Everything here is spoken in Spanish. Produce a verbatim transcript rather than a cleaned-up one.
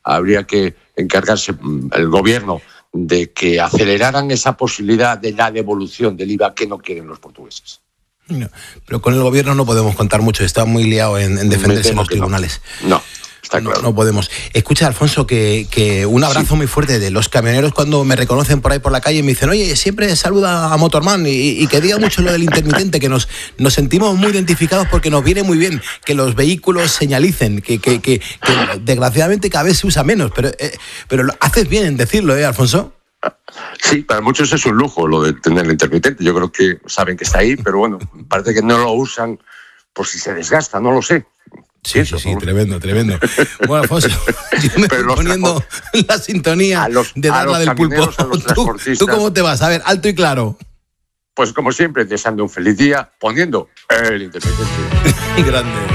habría que encargarse el gobierno de que aceleraran esa posibilidad de la devolución del I V A que no quieren los portugueses. No, pero con el gobierno no podemos contar mucho, está muy liado en, en defenderse en los tribunales. No. no. Está claro. No, no podemos. Escucha, Alfonso, que, que un abrazo sí. muy fuerte de los camioneros cuando me reconocen por ahí por la calle y me dicen, oye, siempre saluda a Motorman y, y que diga mucho lo del intermitente, que nos, nos sentimos muy identificados porque nos viene muy bien que los vehículos señalicen, que, que, que, que desgraciadamente cada vez se usa menos, pero, eh, pero lo haces bien en decirlo, ¿eh, Alfonso? Sí, para muchos es un lujo lo de tener el intermitente. Yo creo que saben que está ahí, pero bueno, parece que no lo usan por si se desgasta, no lo sé. Sí, Eso, sí, sí, tremendo, tremendo. Bueno, Alfonso, yo me estoy poniendo la sintonía los, de Darla del Pulpo. ¿Tú, ¿Tú cómo te vas? A ver, alto y claro. Pues como siempre, deseando un feliz día, poniendo el intermitente. Grande.